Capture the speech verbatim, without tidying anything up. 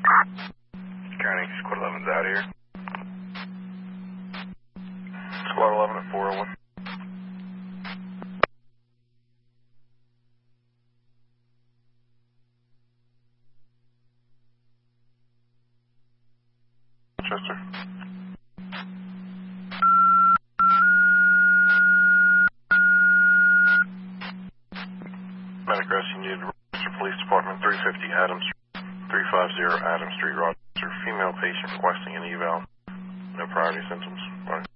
County, Squad eleven's out here. Squad eleven at four oh one. Chester. Medic rescue needed Rochester Police Department, three fifty Adams, three fifty Adams Street, Rochester. Female patient requesting an eval. No priority symptoms. Bye.